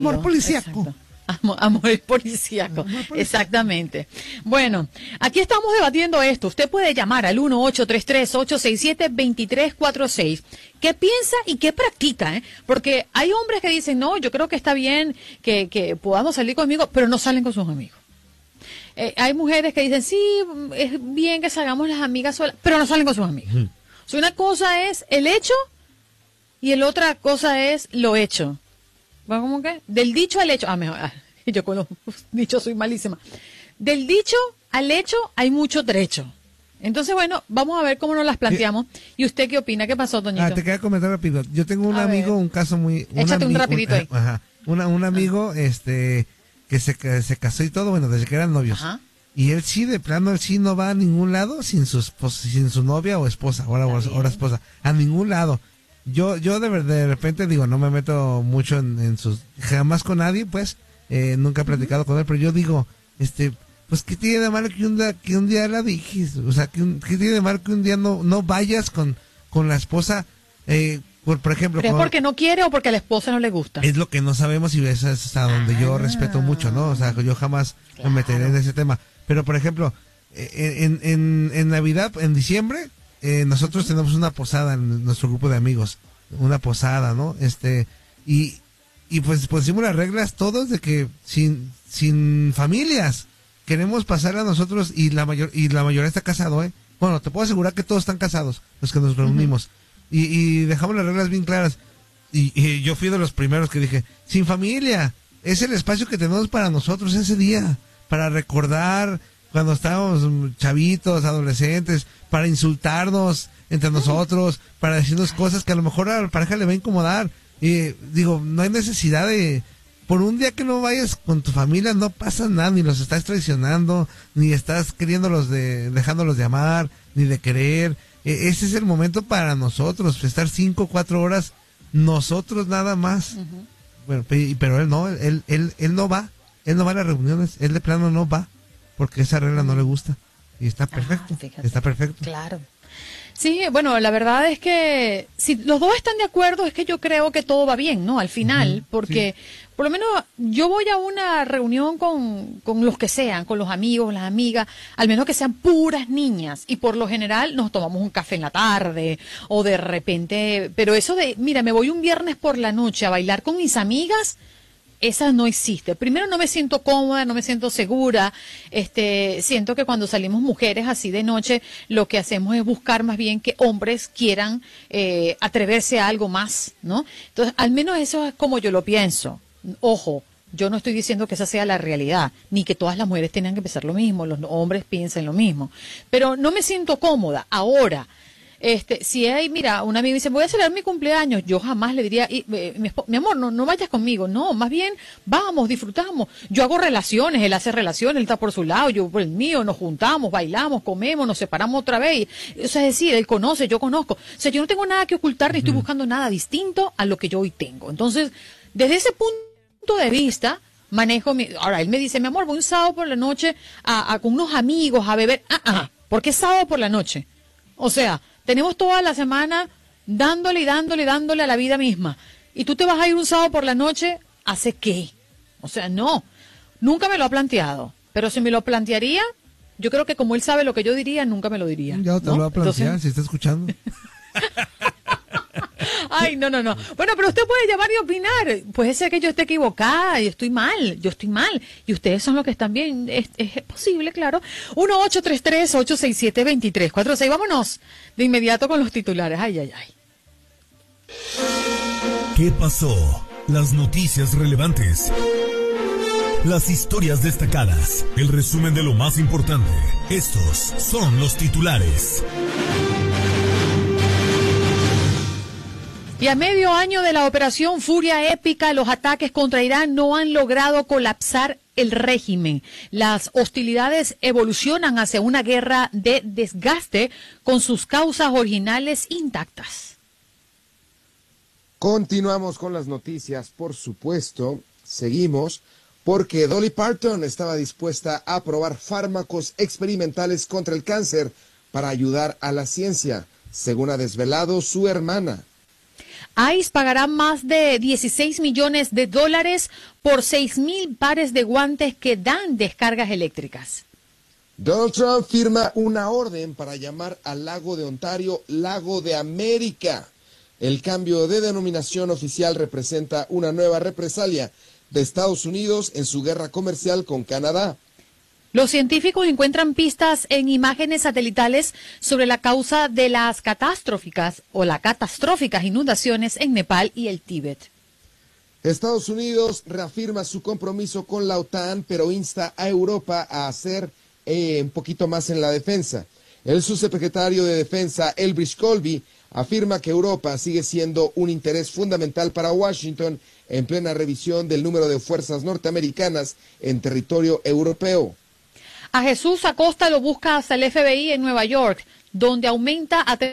Amor policíaco. Exacto. Amor policíaco, exactamente. Bueno, aquí estamos debatiendo esto. Usted puede llamar al 1-833-867-2346. ¿Qué piensa y qué practica? Porque hay hombres que dicen, no, yo creo que está bien que podamos salir conmigo, pero no salen con sus amigos. Hay mujeres que dicen, sí, es bien que salgamos las amigas solas, pero no salen con sus amigos. O sea, una cosa es el hecho y la otra cosa es lo hecho. ¿Cómo que? Del dicho al hecho. Mejor. Yo con los dichos soy malísima. Del dicho al hecho hay mucho trecho. Entonces, bueno, vamos a ver cómo nos las planteamos. ¿Y usted qué opina? ¿Qué pasó, Toñito? Te quería comentar rápido. Yo tengo un amigo, un caso muy... Échate un rapidito ahí. Un amigo, que se casó y todo, bueno, desde que eran novios. Ajá. Y él sí, de plano, él sí no va a ningún lado sin su novia o esposa, ahora esposa. A ningún lado. Yo de repente digo, no me meto mucho en sus, jamás con nadie, pues, nunca he platicado con él, pero yo digo, pues, ¿qué tiene de malo que un día la dejes? O sea, ¿qué tiene de malo que un día no vayas con la esposa, por ejemplo? ¿Pero es porque no quiere o porque a la esposa no le gusta? Es lo que no sabemos y es hasta donde yo respeto mucho, ¿no? O sea, yo jamás me meteré en ese tema. Pero, por ejemplo, en Navidad, en diciembre, nosotros tenemos una posada en nuestro grupo de amigos, una posada, ¿no? Y pues pusimos las reglas todos de que sin familias queremos pasar a nosotros y la mayoría está casado, ¿eh? Bueno, te puedo asegurar que todos están casados, los que nos reunimos. Y dejamos las reglas bien claras. Y yo fui de los primeros que dije, sin familia, es el espacio que tenemos para nosotros ese día, para recordar cuando estábamos chavitos, adolescentes, para insultarnos entre nosotros, para decirnos cosas que a lo mejor a la pareja le va a incomodar. Y digo, no hay necesidad de, por un día que no vayas con tu familia, no pasa nada, ni los estás traicionando, ni estás dejándolos de amar, ni de querer. Ese es el momento para nosotros, estar 5 o 4 horas, nosotros nada más. Bueno, pero él no va a las reuniones, él de plano no va, porque esa regla no le gusta. Y está perfecto, está perfecto. Claro. Sí, bueno, la verdad es que si los dos están de acuerdo, es que yo creo que todo va bien, ¿no? Al final, porque por lo menos yo voy a una reunión con los que sean, con los amigos, las amigas, al menos que sean puras niñas, y por lo general nos tomamos un café en la tarde, o de repente, pero eso de, mira, me voy un viernes por la noche a bailar con mis amigas, esa no existe. Primero, no me siento cómoda, no me siento segura. Siento que cuando salimos mujeres así de noche, lo que hacemos es buscar más bien que hombres quieran atreverse a algo más, ¿no? Entonces, al menos eso es como yo lo pienso. Ojo, yo no estoy diciendo que esa sea la realidad, ni que todas las mujeres tengan que pensar lo mismo, los hombres piensen lo mismo. Pero no me siento cómoda. Ahora, si hay, mira, un amigo dice, voy a celebrar mi cumpleaños, yo jamás le diría, mi amor, no vayas conmigo, no, más bien, vamos, disfrutamos. Yo hago relaciones, él hace relaciones, él está por su lado, yo por el mío, nos juntamos, bailamos, comemos, nos separamos otra vez. O sea, es decir, él conoce, yo conozco. O sea, yo no tengo nada que ocultar, ni estoy buscando nada distinto a lo que yo hoy tengo. Entonces, desde ese punto de vista, manejo ahora, él me dice, mi amor, voy un sábado por la noche con unos amigos a beber. ¿Por qué sábado por la noche? O sea, tenemos toda la semana dándole a la vida misma. Y tú te vas a ir un sábado por la noche, ¿hace qué? O sea, no, nunca me lo ha planteado. Pero si me lo plantearía, yo creo que como él sabe lo que yo diría, nunca me lo diría. Ya te lo va a plantear. Entonces, si está escuchando. Ay, no. Bueno, pero usted puede llamar y opinar. Puede ser que yo esté equivocada y yo estoy mal. Y ustedes son los que están bien. Es posible, claro. 1-833-867-2346. Vámonos de inmediato con los titulares. Ay. ¿Qué pasó? Las noticias relevantes. Las historias destacadas. El resumen de lo más importante. Estos son los titulares. Y a medio año de la operación Furia Épica, los ataques contra Irán no han logrado colapsar el régimen. Las hostilidades evolucionan hacia una guerra de desgaste con sus causas originales intactas. Continuamos con las noticias, por supuesto. Seguimos porque Dolly Parton estaba dispuesta a probar fármacos experimentales contra el cáncer para ayudar a la ciencia, según ha desvelado su hermana. ICE pagará más de 16 millones de dólares por 6,000 pares de guantes que dan descargas eléctricas. Donald Trump firma una orden para llamar al lago de Ontario Lago de América. El cambio de denominación oficial representa una nueva represalia de Estados Unidos en su guerra comercial con Canadá. Los científicos encuentran pistas en imágenes satelitales sobre la causa de las catastróficas inundaciones en Nepal y el Tíbet. Estados Unidos reafirma su compromiso con la OTAN, pero insta a Europa a hacer un poquito más en la defensa. El subsecretario de Defensa, Elbridge Colby, afirma que Europa sigue siendo un interés fundamental para Washington en plena revisión del número de fuerzas norteamericanas en territorio europeo. A Jesús Acosta lo busca hasta el FBI en Nueva York, donde aumenta a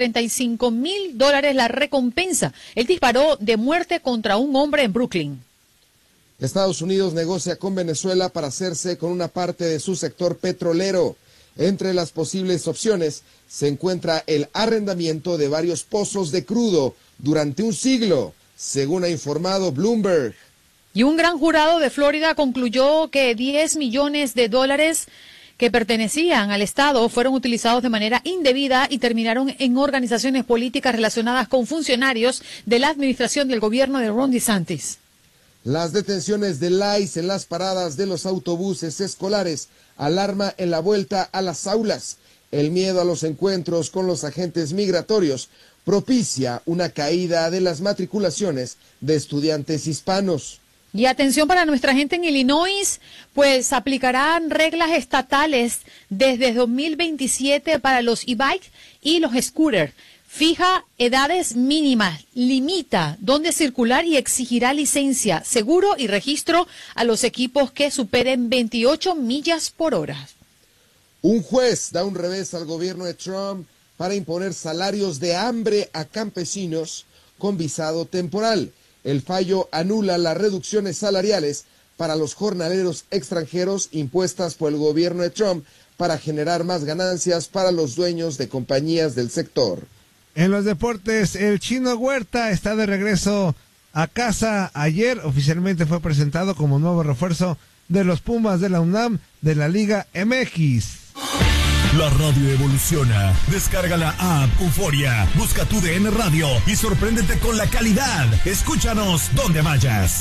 $35,000 la recompensa. Él disparó de muerte contra un hombre en Brooklyn. Estados Unidos negocia con Venezuela para hacerse con una parte de su sector petrolero. Entre las posibles opciones se encuentra el arrendamiento de varios pozos de crudo durante un siglo, según ha informado Bloomberg. Y un gran jurado de Florida concluyó que 10 millones de dólares que pertenecían al Estado fueron utilizados de manera indebida y terminaron en organizaciones políticas relacionadas con funcionarios de la administración del gobierno de Ron DeSantis. Las detenciones del ICE en las paradas de los autobuses escolares alarma en la vuelta a las aulas. El miedo a los encuentros con los agentes migratorios propicia una caída de las matriculaciones de estudiantes hispanos. Y atención para nuestra gente en Illinois, pues aplicarán reglas estatales desde 2027 para los e-bike y los scooters. Fija edades mínimas, limita dónde circular y exigirá licencia, seguro y registro a los equipos que superen 28 millas por hora. Un juez da un revés al gobierno de Trump para imponer salarios de hambre a campesinos con visado temporal. El fallo anula las reducciones salariales para los jornaleros extranjeros impuestas por el gobierno de Trump para generar más ganancias para los dueños de compañías del sector. En los deportes, el Chino Huerta está de regreso a casa. Ayer oficialmente fue presentado como nuevo refuerzo de los Pumas de la UNAM de la Liga MX. La radio evoluciona. Descarga la app Euforia, busca tu DN Radio y sorpréndete con la calidad. Escúchanos donde vayas.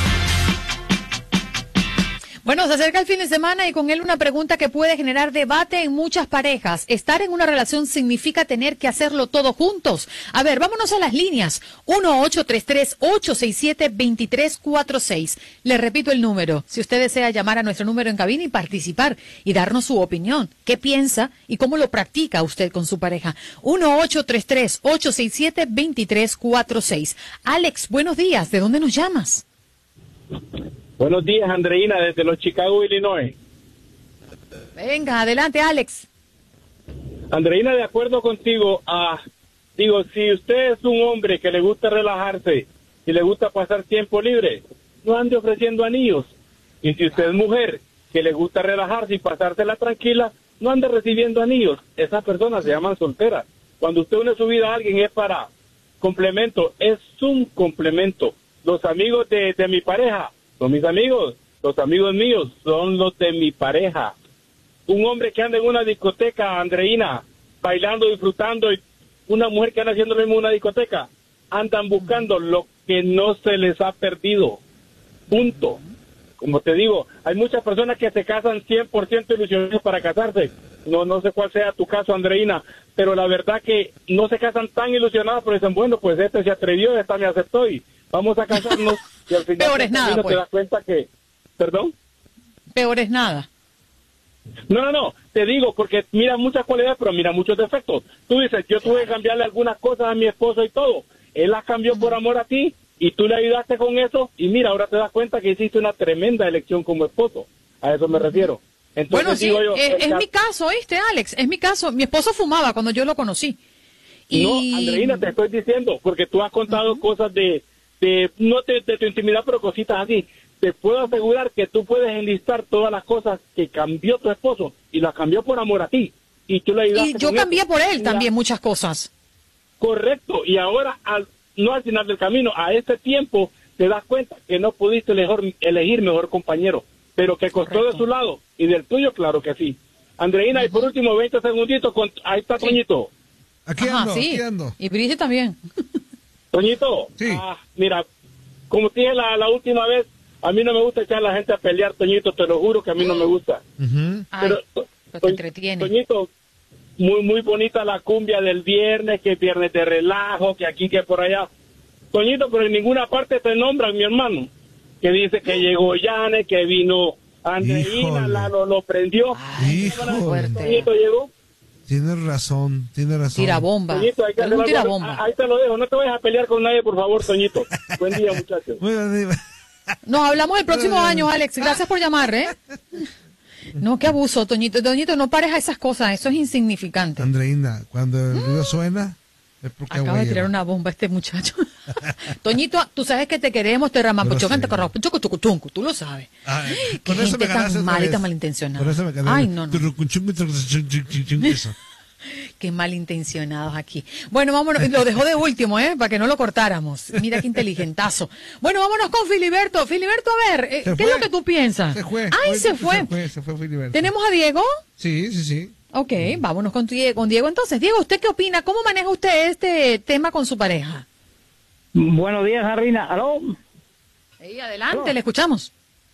Bueno, se acerca el fin de semana y con él una pregunta que puede generar debate en muchas parejas. ¿Estar en una relación significa tener que hacerlo todo juntos? A ver, vámonos a las líneas. 1-833-867-2346. Le repito el número. Si usted desea llamar a nuestro número en cabina y participar y darnos su opinión, qué piensa y cómo lo practica usted con su pareja. 1-833-867-2346. Alex, buenos días. ¿De dónde nos llamas? Buenos días, Andreina, desde los Chicago, Illinois. Venga, adelante, Alex. Andreina, de acuerdo contigo, si usted es un hombre que le gusta relajarse y le gusta pasar tiempo libre, no ande ofreciendo anillos. Y si usted es mujer que le gusta relajarse y pasársela tranquila, no ande recibiendo anillos. Esas personas se llaman solteras. Cuando usted une su vida a alguien es para complemento, es un complemento. Los amigos de mi pareja son mis amigos, los amigos míos son los de mi pareja. Un hombre que anda en una discoteca, Andreina, bailando, disfrutando, y una mujer que anda haciendo lo mismo en una discoteca, andan buscando lo que no se les ha perdido. Punto. Como te digo, hay muchas personas que se casan 100% ilusionadas para casarse. No sé cuál sea tu caso, Andreina, pero la verdad que no se casan tan ilusionadas, pero dicen, bueno, pues este se atrevió, esta me aceptó y vamos a casarnos. Y al final peor es nada, pues. Te das cuenta que... ¿Perdón? Peor es nada. No, te digo, porque mira muchas cualidades, pero mira muchos defectos. Tú dices, yo tuve que cambiarle algunas cosas a mi esposo y todo. Él las cambió por amor a ti y tú le ayudaste con eso y mira, ahora te das cuenta que hiciste una tremenda elección como esposo. A eso me refiero. Entonces, bueno, sí, digo yo, es mi caso, ¿oíste, Alex? Es mi caso. Mi esposo fumaba cuando yo lo conocí. No, Andreina, te estoy diciendo, porque tú has contado cosas de no de tu intimidad, pero cositas así. Te puedo asegurar que tú puedes enlistar todas las cosas que cambió tu esposo y las cambió por amor a ti. Y tú le ayudaste. Y yo cambié por él también muchas cosas. Correcto. Y ahora, no al final del camino, a ese tiempo te das cuenta que no pudiste elegir mejor compañero, pero que costó de su lado y del tuyo, claro que sí. Andreina, y por último, 20 segunditos, ahí está Toñito. Aquí ando. Y Brigitte también. Toñito, sí. Mira, como te dije la última vez, a mí no me gusta echar a la gente a pelear, Toñito, te lo juro que a mí no me gusta. Pero te entretiene. Toñito, muy bonita la cumbia del viernes, que viernes de relajo, que aquí, que por allá. Toñito, pero en ninguna parte te nombran, mi hermano, que dice que llegó Yane, que vino Andreina, lo prendió. Toñito llegó. Tienes razón. Tira bomba. Toñito, tira bomba. Ahí te lo dejo, no te vayas a pelear con nadie, por favor, Toñito. Buen día, muchachos. Nos hablamos el próximo año, Alex. Gracias por llamar, ¿eh? No, qué abuso, Toñito. Toñito, no pares a esas cosas, eso es insignificante. Andreina, cuando el ruido suena, es porque acaba de tirar una bomba este muchacho. Toñito, tú sabes que te queremos, te ramapochocan, te corro, tú lo sabes. Qué gente tan mal y tan malintencionada. Por eso me quedé. Ay, no. Qué malintencionados aquí. Bueno, vámonos, lo dejó de último, para que no lo cortáramos. Mira qué inteligentazo. Bueno, vámonos con Filiberto. Filiberto, a ver, ¿qué es lo que tú piensas? Se fue. Ay, se fue Filiberto. ¿Tenemos a Diego? Sí. Ok, vámonos con Diego entonces. Diego, ¿usted qué opina? ¿Cómo maneja usted este tema con su pareja? Buenos días, Arina. ¿Aló? Sí, adelante, le escuchamos.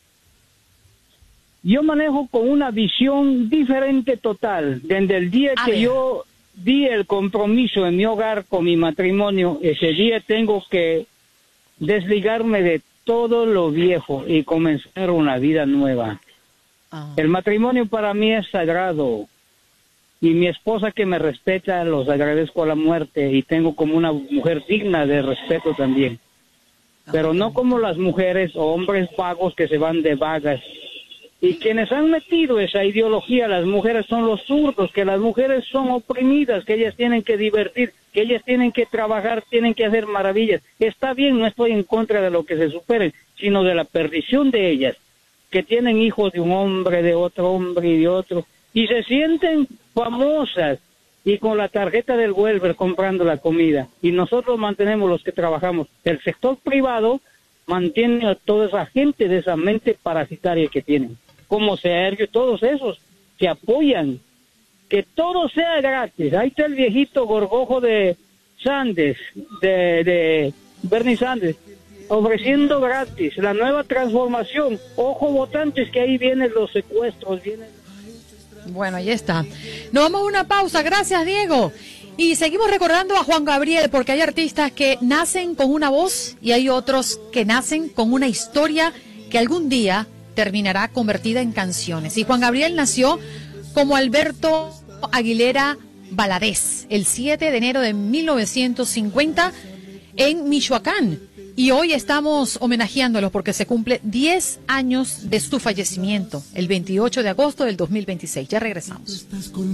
Yo manejo con una visión diferente total. Desde el día que yo di el compromiso en mi hogar con mi matrimonio, ese día tengo que desligarme de todo lo viejo y comenzar una vida nueva. El matrimonio para mí es sagrado. Y mi esposa que me respeta, los agradezco a la muerte y tengo como una mujer digna de respeto también. Pero no como las mujeres o hombres vagos que se van de vagas. Y quienes han metido esa ideología, las mujeres son los zurdos, que las mujeres son oprimidas, que ellas tienen que divertir, que ellas tienen que trabajar, tienen que hacer maravillas. Está bien, no estoy en contra de lo que se superen, sino de la perdición de ellas, que tienen hijos de un hombre, de otro hombre y de otro, y se sienten famosas y con la tarjeta del welfare comprando la comida. Y nosotros mantenemos los que trabajamos. El sector privado mantiene a toda esa gente de esa mente parasitaria que tienen. Como Sergio, todos esos que apoyan que todo sea gratis. Ahí está el viejito gorgojo de Sanders, de Bernie Sanders, ofreciendo gratis la nueva transformación. Ojo, votantes, que ahí vienen los secuestros, Bueno, ahí está. Nos vamos a una pausa. Gracias, Diego. Y seguimos recordando a Juan Gabriel, porque hay artistas que nacen con una voz y hay otros que nacen con una historia que algún día terminará convertida en canciones. Y Juan Gabriel nació como Alberto Aguilera Valadez el 7 de enero de 1950 en Michoacán. Y hoy estamos homenajeándolos porque se cumple 10 años de su fallecimiento, el 28 de agosto del 2026. Ya regresamos.